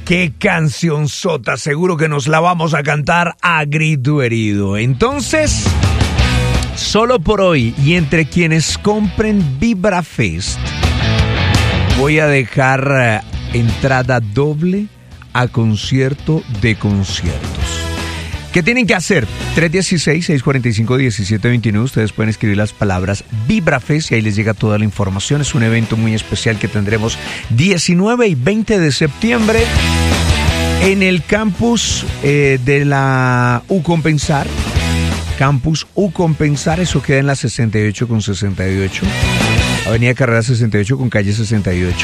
qué cancionzota, seguro que nos la vamos a cantar a grito herido. Entonces, solo por hoy y entre quienes compren VibraFest, voy a dejar entrada doble a concierto de conciertos. ¿Qué tienen que hacer? 316-645-1729. Ustedes pueden escribir las palabras VibraFest y ahí les llega toda la información. Es un evento muy especial que tendremos 19 y 20 de septiembre en el campus de la UCompensar. Campus UCompensar, eso queda en la 68 con 68. Avenida Carrera 68 con calle 68.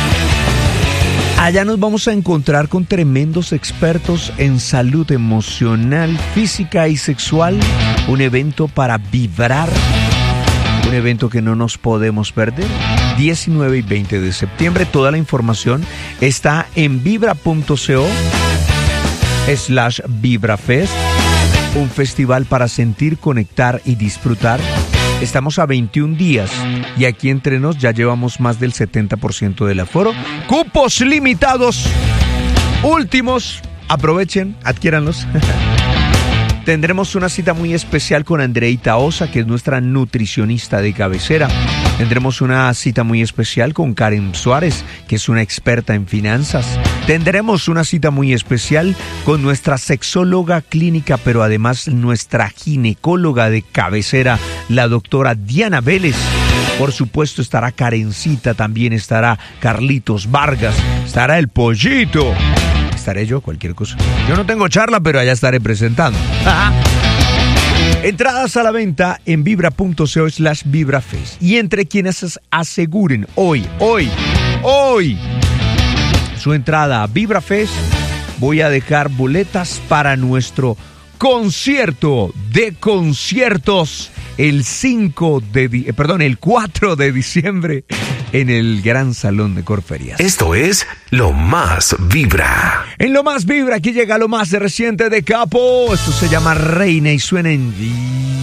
Allá nos vamos a encontrar con tremendos expertos en salud emocional, física y sexual. Un evento para vibrar. Un evento que no nos podemos perder. 19 y 20 de septiembre. Toda la información está en vibra.co/VibraFest. Un festival para sentir, conectar y disfrutar. Estamos a 21 días y aquí entre nos ya llevamos más del 70% del aforo. Cupos limitados, últimos, aprovechen, adquiéranlos. Tendremos una cita muy especial con Andreita Osa, que es nuestra nutricionista de cabecera. Tendremos una cita muy especial con Karen Suárez, que es una experta en finanzas. Tendremos una cita muy especial con nuestra sexóloga clínica, pero además nuestra ginecóloga de cabecera, la doctora Diana Vélez. Por supuesto estará Karencita, también estará Carlitos Vargas, estará el Pollito. Estaré yo, cualquier cosa. Yo no tengo charla, pero allá estaré presentando. Entradas a la venta en vibra.co/VibraFest. Y entre quienes aseguren hoy su entrada a VibraFest, voy a dejar boletas para nuestro concierto de conciertos el 4 de diciembre en el Gran Salón de Corferías. Esto es Lo Más Vibra. En Lo Más Vibra, aquí llega lo más reciente de Capo. Esto se llama Reina y suena en